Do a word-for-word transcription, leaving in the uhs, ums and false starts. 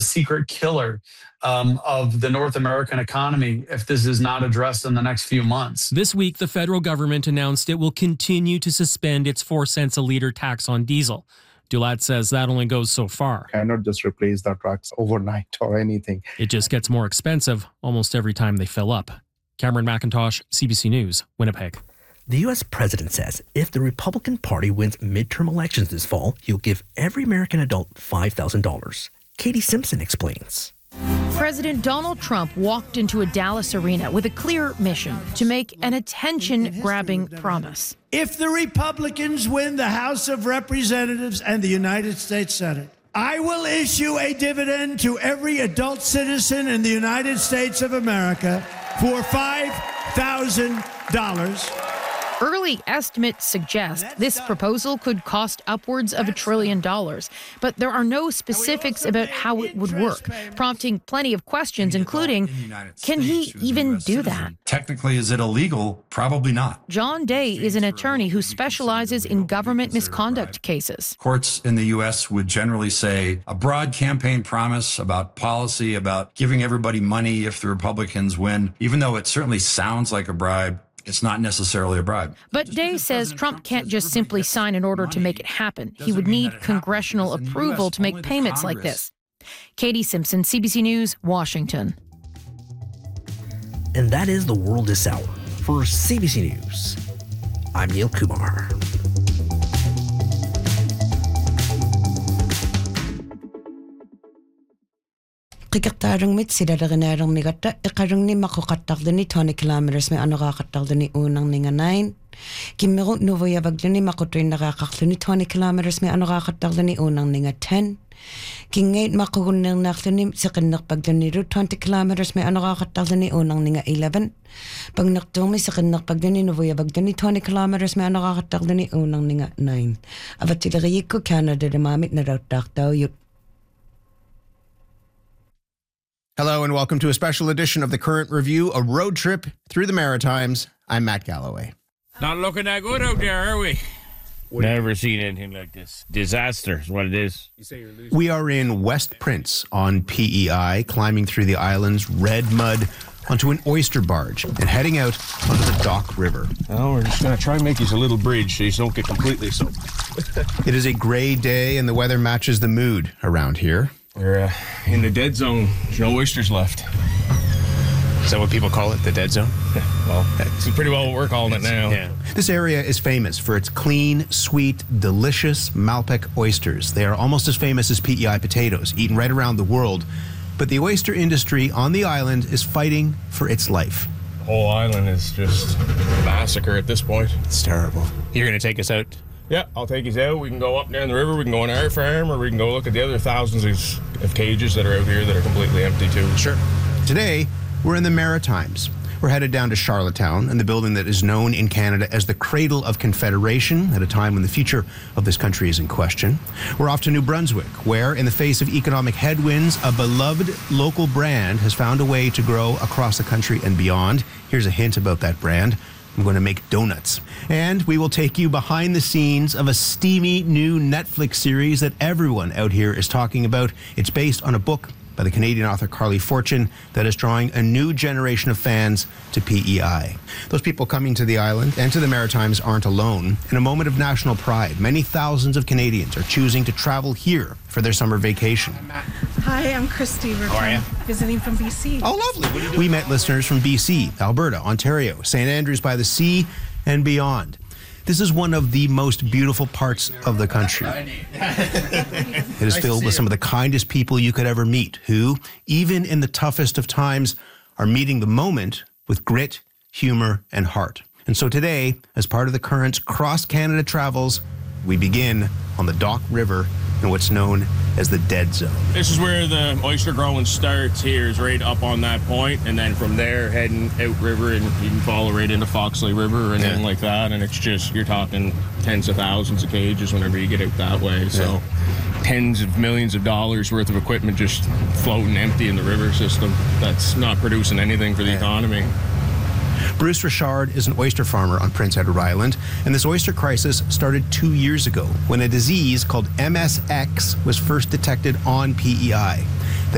secret killer um, of the North American economy if this is not addressed in the next few months. This week, the federal government announced it will continue to suspend its four cents a litre tax on diesel. Dulad says that only goes so far. Cannot just replace the trucks overnight or anything. It just gets more expensive almost every time they fill up. Cameron McIntosh, C B C News, Winnipeg. The U S president says if the Republican Party wins midterm elections this fall, he'll give every American adult five thousand dollars. Katie Simpson explains. President Donald Trump walked into a Dallas arena with a clear mission to make an attention-grabbing promise. If the Republicans win the House of Representatives and the United States Senate, I will issue a dividend to every adult citizen in the United States of America for five thousand dollars. Early estimates suggest this proposal could cost upwards of a trillion dollars, but there are no specifics about how it would work, prompting plenty of questions, including, can he even do that? Technically, is it illegal? Probably not. John Day is an attorney who specializes in government misconduct cases. Courts in the U S would generally say a broad campaign promise about policy, about giving everybody money if the Republicans win, even though it certainly sounds like a bribe. It's not necessarily a bribe. But Day says Trump can't just simply sign an order to make it happen. He would need congressional approval to make payments like this. Katie Simpson, C B C News, Washington. And that is the world this hour. For C B C News, I'm Neil Kumar. Qikaqtaarungmit silalerinaalermigatta iqarungni maquqattarduni twenty kilometers me anoqaaqattarduni uunang ninga nine kimmeru nuvuyavagluni maqutuinnaqaaqarluni twenty kilometers me anoqaaqattarduni uunang ninga ten kingait maqugunnernaarluni seqinnerpagluniru twenty kilometers me anoqaaqattarduni uunang ninga eleven pagnertuumi seqinnerpagluni nuvuyavagluni twenty kilometers me anoqaaqattarduni uunang ninga nine avatileriikku Canada-maamit narauttaartauyut. Hello and welcome to a special edition of the Current Review, a road trip through the Maritimes. I'm Matt Galloway. Not looking that good out there, are we? Never seen anything like this. Disaster is what it is. We are in West Prince on P E I, climbing through the island's red mud onto an oyster barge and heading out onto the Dock River. Well, we're just going to try and make this a little bridge so you don't get completely soaked. It is a gray day and the weather matches the mood around here. We're uh, in the dead zone. There's no oysters left. Is that what people call it, the dead zone? Well, that's pretty well what we're calling it now. Yeah. This area is famous for its clean, sweet, delicious Malpec oysters. They are almost as famous as P E I potatoes, eaten right around the world. But the oyster industry on the island is fighting for its life. The whole island is just a massacre at this point. It's terrible. You're going to take us out? Yeah, I'll take you out. We can go up down the river, we can go on our farm, or we can go look at the other thousands of, of cages that are out here that are completely empty too. Sure. Today, we're in the Maritimes. We're headed down to Charlottetown and the building that is known in Canada as the Cradle of Confederation at a time when the future of this country is in question. We're off to New Brunswick, where, in the face of economic headwinds, a beloved local brand has found a way to grow across the country and beyond. Here's a hint about that brand. I'm going to make donuts. And we will take you behind the scenes of a steamy new Netflix series that everyone out here is talking about. It's based on a book by the Canadian author Carly Fortune that is drawing a new generation of fans to P E I. Those people coming to the island and to the Maritimes aren't alone. In a moment of national pride, many thousands of Canadians are choosing to travel here for their summer vacation. Hi, I'm Christy. We're How are you? visiting from B C. Oh, lovely. We met listeners from B C, Alberta, Ontario, Saint Andrews by the Sea, and beyond. This is one of the most beautiful parts of the country. It is filled with some of the kindest people you could ever meet, who, even in the toughest of times, are meeting the moment with grit, humor, and heart. And so today, as part of the Current's cross-Canada travels, we begin on the Dock River in what's known as the Dead Zone. This is where the oyster growing starts here, is right up on that point, and then from there heading out river, and you can follow right into Foxley River and then like that, and it's just, you're talking tens of thousands of cages whenever you get out that way, so yeah. Tens of millions of dollars worth of equipment just floating empty in the river system that's not producing anything for the yeah. economy. Bruce Richard is an oyster farmer on Prince Edward Island, and this oyster crisis started two years ago when a disease called M S X was first detected on P E I.